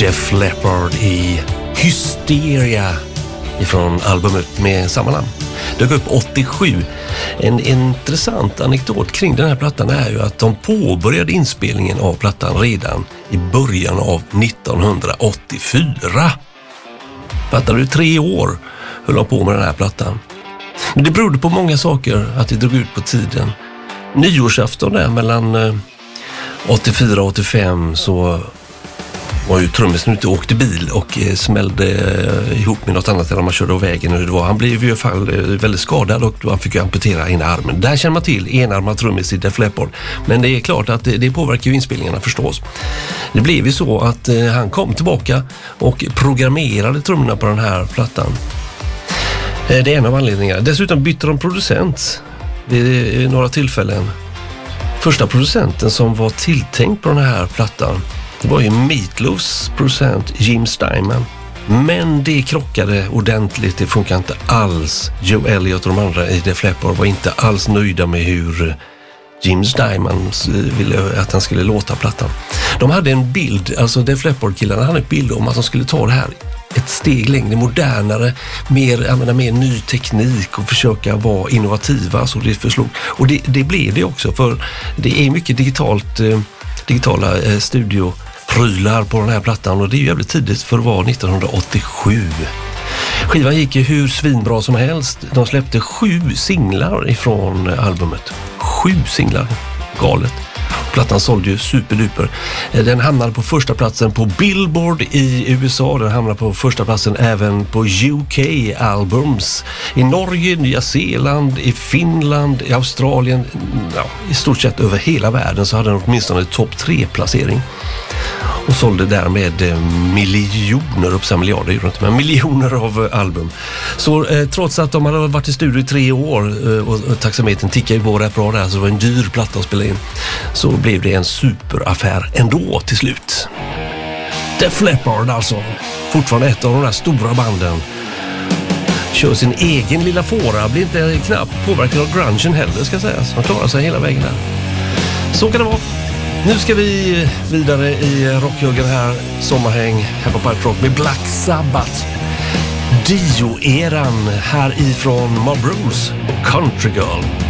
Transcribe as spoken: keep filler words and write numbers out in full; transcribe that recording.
Def Leppard i Hysteria ifrån albumet med samma namn. Dök upp åttiosju. En intressant anekdot kring den här plattan är ju att de påbörjade inspelningen av plattan redan i början av nittonhundraåttiofyra. Fattar du? Tre år höll de på med den här plattan. Men det berodde på många saker att det drog ut på tiden. Nyårsafton där mellan åttiofyra och åttiofem så var ju trummisen ute och åkte bil och smällde ihop med något annat än man körde av vägen. Hur det var. Han blev i alla fall väldigt skadad och han fick ju amputera ena armen. Där känner man till enarmad trummis i Def Leppard. Men det är klart att det påverkar ju inspelningarna förstås. Det blev ju så att han kom tillbaka och programmerade trummorna på den här plattan. Det är en av anledningarna. Dessutom bytte de producent vid några tillfällen. Första producenten som var tilltänkt på den här plattan, det var ju Meat Loafs producent Jim Steinman. Men det krockade ordentligt, det funkar inte alls. Joe Elliott och de andra i Def Leppard var inte alls nöjda med hur Jim Steinman ville att han skulle låta plattan. De hade en bild, alltså Def Leppard-killarna hade en bild om att de skulle ta det här ett steg längre, modernare, mer, använda mer ny teknik och försöka vara innovativa. Så det förslog. Och det, det blev det också, för det är mycket digitalt, eh, digitala eh, studioprylar på den här plattan och det är ju jävligt tidigt för att vara nittonhundraåttiosju. Skivan gick ju hur svinbra som helst. De släppte sju singlar ifrån albumet. Sju singlar. Galet. Plattan sålde ju superduper. Den hamnade på första platsen på Billboard i U S A. Den hamnade på första platsen även på U K Albums. I Norge, Nya Zeeland, i Finland, i Australien. Ja, i stort sett över hela världen så hade den åtminstone topp tre placering. Och sålde därmed miljoner, upp miljarder, men miljoner av album. Så eh, trots att de hade varit i studio i tre år eh, och, och taxametern tickade ju på rätt bra där, så det var en dyr platta att spela in, så blev det en superaffär ändå till slut. Def Leppard alltså, fortfarande ett av de där stora banden. Kör sin egen lilla fåra, blir inte knappt påverkad av grungen heller ska sägas. Man klarar sig hela vägen där. Så kan det vara. Nu ska vi vidare i rockjuggen här, sommarhäng här på Pirate Rock med Black Sabbath. Dio-eran här ifrån Mob Rules, Country Girl.